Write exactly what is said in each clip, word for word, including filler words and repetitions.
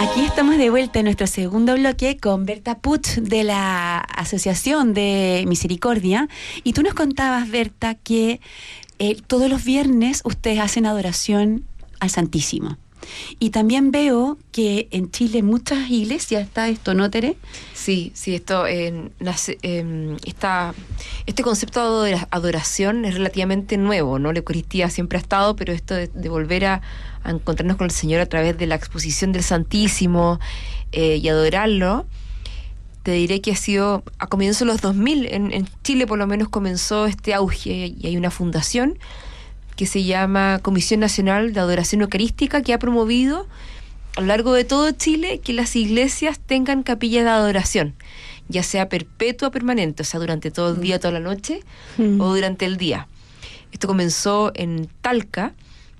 Aquí estamos de vuelta en nuestro segundo bloque con Berta Puch de la Asociación de Misericordia. Y tú nos contabas, Berta, que eh, todos los viernes ustedes hacen adoración al Santísimo. Y también veo que en Chile en muchas iglesias está esto, ¿no, Tere? Sí, sí, esto, eh, nace, eh, esta, este concepto de adoración es relativamente nuevo, ¿no? La Eucaristía siempre ha estado, pero esto de, de volver a, a encontrarnos con el Señor a través de la exposición del Santísimo eh, y adorarlo, te diré que ha sido a comienzos de los dos mil, en, en Chile por lo menos comenzó este auge y hay una fundación que se llama Comisión Nacional de Adoración Eucarística, que ha promovido a lo largo de todo Chile que las iglesias tengan capillas de adoración, ya sea perpetua o permanente, o sea, durante todo el día, toda la noche, mm. o durante el día. Esto comenzó en Talca,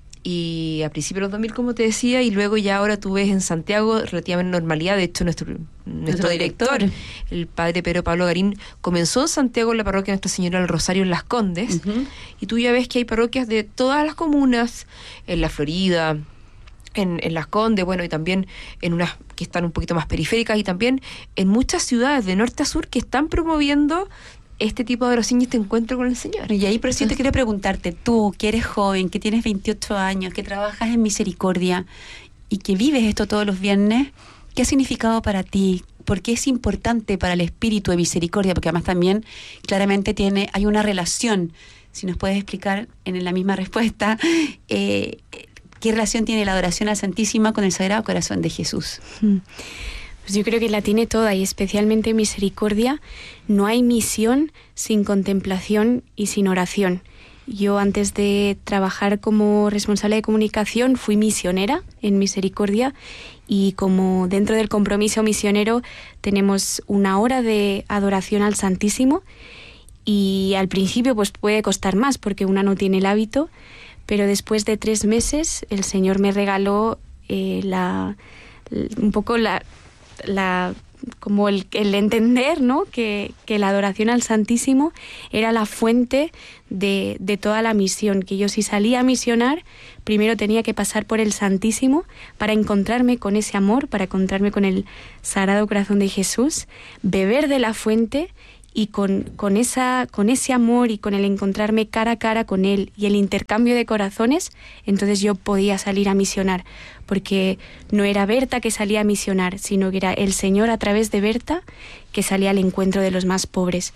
y a principios de los dos mil, como te decía, y luego ya ahora tú ves en Santiago relativamente normalidad. De hecho, nuestro, nuestro director, director, el padre Pedro Pablo Garín, comenzó en Santiago en la parroquia Nuestra Señora del Rosario en Las Condes, uh-huh. y tú ya ves que hay parroquias de todas las comunas, en la Florida, en, en Las Condes, bueno, y también en unas que están un poquito más periféricas, y también en muchas ciudades de norte a sur que están promoviendo este tipo de oración y este encuentro con el Señor. Y ahí, por eso te quiero preguntarte, tú que eres joven, que tienes veintiocho años, que trabajas en Misericordia y que vives esto todos los viernes, ¿qué ha significado para ti? ¿Por qué es importante para el espíritu de Misericordia? Porque además también claramente tiene, hay una relación, si nos puedes explicar en la misma respuesta, eh, ¿qué relación tiene la adoración al Santísima con el Sagrado Corazón de Jesús? Mm. Pues yo creo que la tiene toda, y especialmente Misericordia. No hay misión sin contemplación y sin oración. Yo, antes de trabajar como responsable de comunicación, fui misionera en Misericordia, y como dentro del compromiso misionero tenemos una hora de adoración al Santísimo, y al principio pues puede costar más porque una no tiene el hábito, pero después de tres meses el Señor me regaló eh, la un poco la la como el, el entender, ¿no? que, que la adoración al Santísimo era la fuente de, de toda la misión, que yo, si salía a misionar, primero tenía que pasar por el Santísimo para encontrarme con ese amor, para encontrarme con el Sagrado Corazón de Jesús, beber de la fuente, y con, con, esa, con ese amor y con el encontrarme cara a cara con Él y el intercambio de corazones, entonces yo podía salir a misionar, porque no era Berta que salía a misionar, sino que era el Señor a través de Berta que salía al encuentro de los más pobres.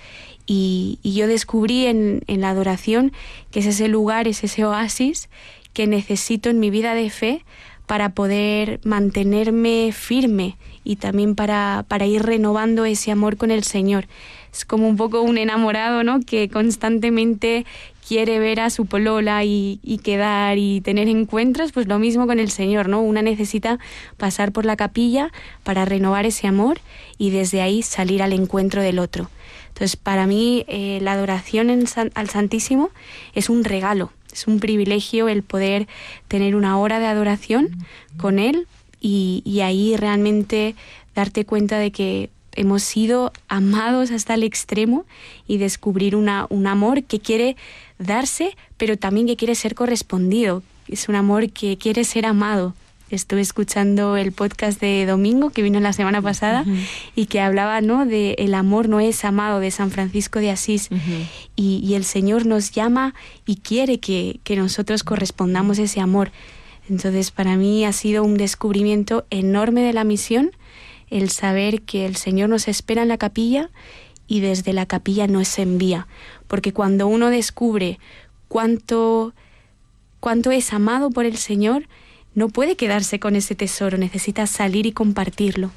Y, y yo descubrí en, en la adoración que es ese lugar, es ese oasis que necesito en mi vida de fe para poder mantenerme firme y también para, para ir renovando ese amor con el Señor. Es como un poco un enamorado, ¿no? Que constantemente quiere ver a su polola y, y quedar y tener encuentros, pues lo mismo con el Señor, ¿no? Una necesita pasar por la capilla para renovar ese amor y desde ahí salir al encuentro del otro. Entonces, para mí, eh, la adoración en San, al Santísimo es un regalo, es un privilegio el poder tener una hora de adoración con Él y, y ahí realmente darte cuenta de que hemos sido amados hasta el extremo y descubrir una, un amor que quiere darse, pero también que quiere ser correspondido. Es un amor que quiere ser amado. Estuve escuchando el podcast de Domingo, que vino la semana pasada, uh-huh. y que hablaba, ¿no?, de el amor no es amado, de San Francisco de Asís. Uh-huh. Y, y el Señor nos llama y quiere que, que nosotros correspondamos ese amor. Entonces, para mí ha sido un descubrimiento enorme de la misión, el saber que el Señor nos espera en la capilla y desde la capilla nos envía. Porque cuando uno descubre cuánto, cuánto es amado por el Señor, no puede quedarse con ese tesoro, necesita salir y compartirlo.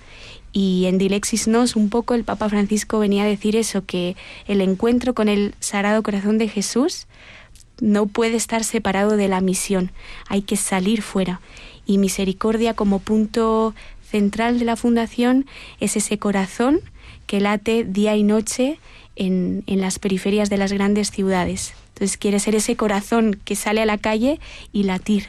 Y en Dilexis Nos, un poco el Papa Francisco venía a decir eso, que el encuentro con el Sagrado Corazón de Jesús no puede estar separado de la misión, hay que salir fuera. Y Misericordia, como punto central de la fundación, es ese corazón que late día y noche en, en las periferias de las grandes ciudades. Entonces quiere ser ese corazón que sale a la calle y latir.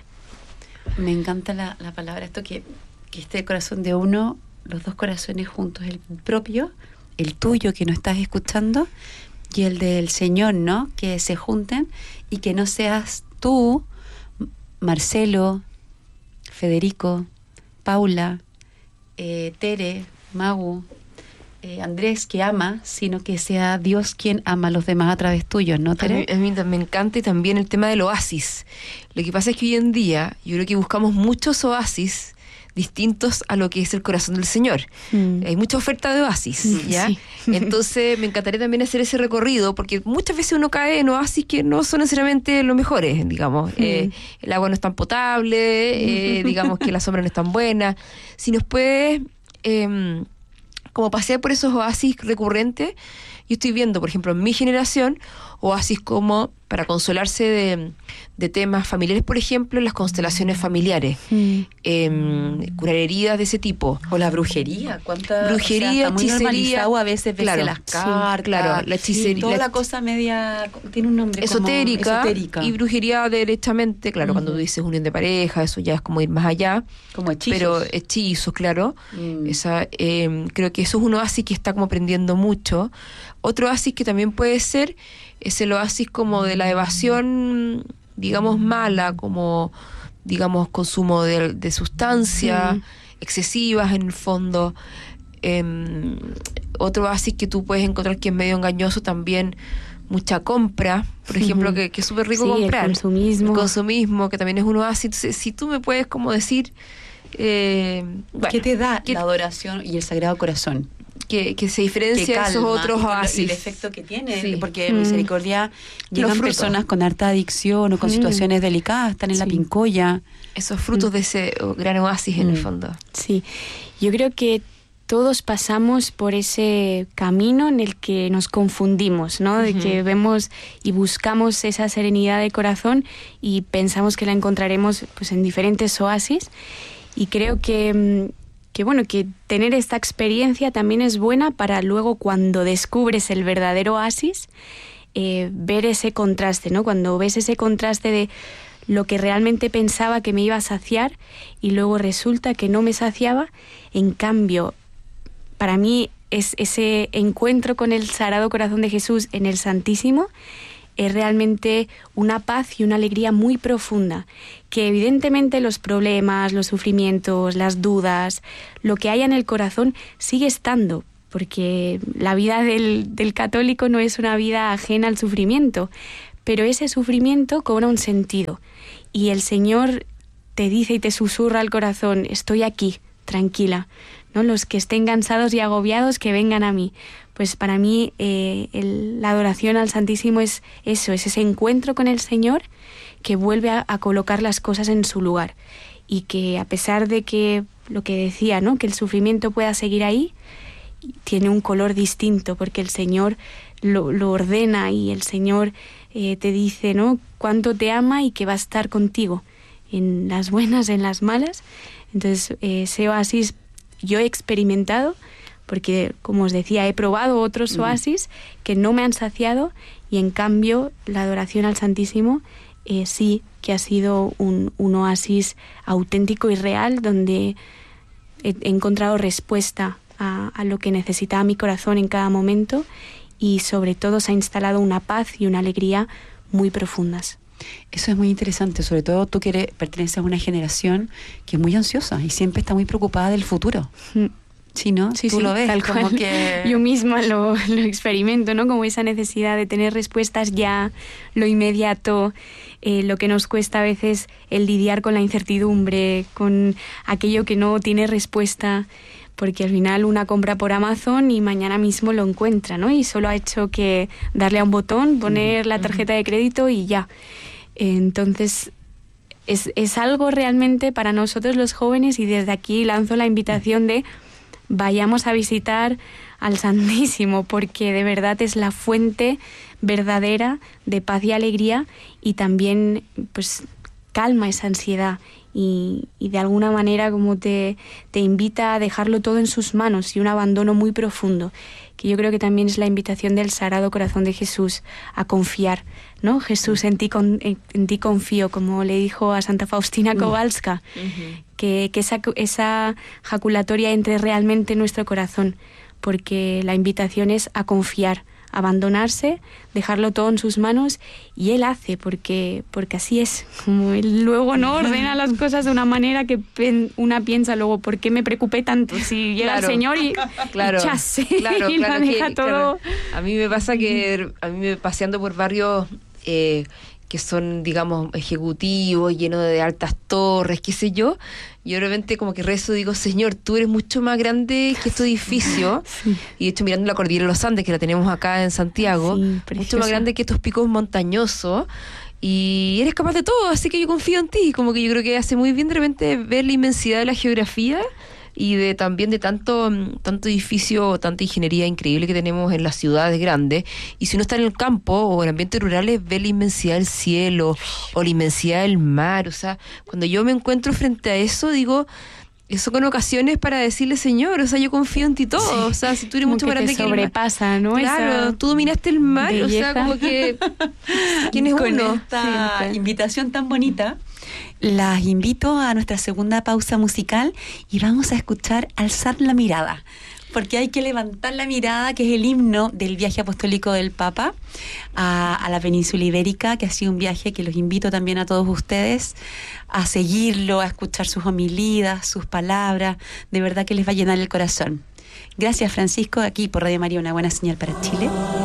Me encanta la, la palabra, esto que, que este corazón de uno, los dos corazones juntos, el propio, el tuyo que no estás escuchando, y el del Señor, ¿no? Que se junten y que no seas tú, Marcelo, Federico, Paula, eh, Tere, Magu, eh, Andrés, que ama, sino que sea Dios quien ama a los demás a través tuyo, ¿no, Tere? A mí, a mí me encanta, y también el tema del oasis. Lo que pasa es que hoy en día yo creo que buscamos muchos oasis distintos a lo que es el corazón del Señor. Mm. Hay mucha oferta de oasis, ¿ya? Sí. Entonces me encantaría también hacer ese recorrido, porque muchas veces uno cae en oasis que no son necesariamente los mejores, digamos. Mm. Eh, el agua no es tan potable, eh, digamos que la sombra no es tan buena. Si nos puedes eh, como pasear por esos oasis recurrentes, yo estoy viendo, por ejemplo, en mi generación, oasis como para consolarse de, de temas familiares, por ejemplo, las constelaciones familiares, mm. eh, curar heridas de ese tipo. O la brujería, ¿cuánta brujería, o sea, hechicería? A veces claro, las cartas, sí, claro, la hechicería, toda la, la cosa media tiene un nombre esotérica, como esotérica. Y brujería derechamente, claro, mm. cuando tú dices unión de pareja, eso ya es como ir más allá. Como hechizos. Pero hechizos, claro. Mm. Esa, eh, creo que eso es un oasis que está como aprendiendo mucho. Otro oasis que también puede ser es el oasis como de la evasión, digamos, mala, como, digamos, consumo de, de sustancias mm. excesivas en el fondo. Eh, otro oasis que tú puedes encontrar que es medio engañoso también, mucha compra, por ejemplo, uh-huh. que, que es súper rico sí, comprar. El consumismo. El consumismo, que también es un oasis. Entonces, si tú me puedes como decir... Eh, bueno, ¿qué te da ¿qué la adoración y el Sagrado Corazón? Que, que se diferencia de esos otros oasis. Y el efecto que tiene, sí. porque en mm. Misericordia llegan personas con harta adicción o con mm. situaciones delicadas, están en sí. la pincoya. Esos frutos mm. de ese gran oasis en mm. el fondo. Sí, yo creo que todos pasamos por ese camino en el que nos confundimos, ¿no? De uh-huh. que vemos y buscamos esa serenidad de corazón y pensamos que la encontraremos pues en diferentes oasis, y creo que... que bueno, que tener esta experiencia también es buena para luego, cuando descubres el verdadero oasis, eh, ver ese contraste, ¿no? Cuando ves ese contraste de lo que realmente pensaba que me iba a saciar y luego resulta que no me saciaba. En cambio, para mí es ese encuentro con el Sagrado Corazón de Jesús en el Santísimo es realmente una paz y una alegría muy profunda, que evidentemente los problemas, los sufrimientos, las dudas, lo que haya en el corazón sigue estando, porque la vida del, del católico no es una vida ajena al sufrimiento, pero ese sufrimiento cobra un sentido, y el Señor te dice y te susurra al corazón: estoy aquí, tranquila, ¿no? Los que estén cansados y agobiados, que vengan a mí. Pues para mí eh, el, la adoración al Santísimo es eso, es ese encuentro con el Señor que vuelve a, a colocar las cosas en su lugar, y que a pesar de que, lo que decía, ¿no? que el sufrimiento pueda seguir ahí, tiene un color distinto, porque el Señor lo, lo ordena, y el Señor eh, te dice, ¿no? cuánto te ama y que va a estar contigo en las buenas, en las malas. Entonces eh, ese oasis yo he experimentado, porque, como os decía, he probado otros oasis que no me han saciado, y en cambio la adoración al Santísimo eh, sí que ha sido un, un oasis auténtico y real, donde he, he encontrado respuesta a, a lo que necesitaba mi corazón en cada momento, y sobre todo se ha instalado una paz y una alegría muy profundas. Eso es muy interesante, sobre todo tú que eres, perteneces a una generación que es muy ansiosa y siempre está muy preocupada del futuro. Mm. Sí, ¿no? Sí, Tú sí, lo ves, tal como cual. que... Yo misma lo, lo experimento, ¿no? Como esa necesidad de tener respuestas ya, lo inmediato, eh, lo que nos cuesta a veces el lidiar con la incertidumbre, con aquello que no tiene respuesta, porque al final una compra por Amazon y mañana mismo lo encuentra, ¿no? Y solo ha hecho que darle a un botón, poner la tarjeta de crédito y ya. Entonces... Es, es algo realmente para nosotros los jóvenes, y desde aquí lanzo la invitación de vayamos a visitar al Santísimo, porque de verdad es la fuente verdadera de paz y alegría, y también pues calma esa ansiedad, y, y de alguna manera como te, te invita a dejarlo todo en sus manos, y un abandono muy profundo, que yo creo que también es la invitación del Sagrado Corazón de Jesús a confiar, ¿no? Jesús, en ti, con, en, en ti confío, como le dijo a Santa Faustina Kowalska, uh-huh. que, que esa, esa jaculatoria entre realmente en nuestro corazón, porque la invitación es a confiar, abandonarse, dejarlo todo en sus manos, y Él hace, porque, porque así es. Como Él luego no ordena las cosas de una manera que pen, una piensa luego, ¿por qué me preocupé tanto? Si llega Claro, el Señor y, claro, y chase, claro, y claro, lo deja que, todo. claro. A mí me pasa que, a mí me paseando por barrios eh, que son, digamos, ejecutivos, llenos de altas torres, qué sé yo, yo de repente como que rezo, digo, Señor, tú eres mucho más grande que este edificio, Sí. y de hecho mirando la cordillera de los Andes, que la tenemos acá en Santiago, Sí, mucho preciosa. más grande que estos picos montañosos, y eres capaz de todo, así que yo confío en ti. Como que yo creo que hace muy bien de repente ver la inmensidad de la geografía y de también de tanto tanto edificio, tanta ingeniería increíble que tenemos en las ciudades grandes. Y si uno está en el campo o en ambientes rurales, ve la inmensidad del cielo o la inmensidad del mar. O sea, cuando yo me encuentro frente a eso, digo, eso con ocasiones para decirle, Señor, o sea, yo confío en ti todo. Sí. O sea, si tú eres Como mucho que más grande te que el mar. sobrepasa, ¿no? Claro, Esa tú dominaste el mar, o sea, belleza. como que ¿quién es Con uno? esta Sí, sí. invitación tan bonita, las invito a nuestra segunda pausa musical y vamos a escuchar Alzad la mirada, porque hay que levantar la mirada, que es el himno del viaje apostólico del Papa a, a la península ibérica, que ha sido un viaje que los invito también a todos ustedes a seguirlo, a escuchar sus homilías, sus palabras, de verdad que les va a llenar el corazón. Gracias, Francisco, aquí por Radio María, una buena señal para Chile.